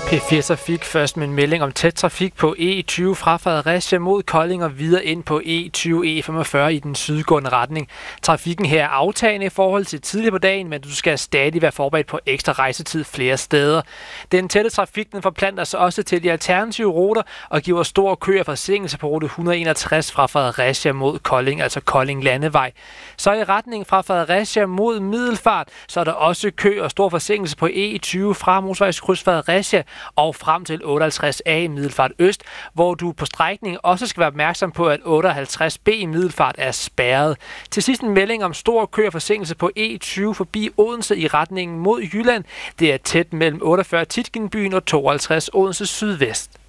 P4 Trafik først med en melding om tæt trafik på E20 fra Fredericia mod Kolding og videre ind på E20-E45 i den sydgående retning. Trafikken her er aftagende i forhold til tidligere på dagen, men du skal stadig være forberedt på ekstra rejsetid flere steder. Den tætte trafik den forplanter sig også til de alternative ruter og giver stor kø og forsinkelse på rute 161 fra Fredericia mod Kolding, altså Kolding Landevej. Så i retning fra Fredericia mod Middelfart, så er der også kø og stor forsinkelse på E20 fra motorvejskryds Fredericia og frem til 58A i Middelfart Øst, hvor du på strækningen også skal være opmærksom på, at 58B i Middelfart er spærret. Til sidst en melding om stor kø og forsinkelse på E20 forbi Odense i retningen mod Jylland. Det er tæt mellem 48 Titgenbyen og 52 Odense Sydvest.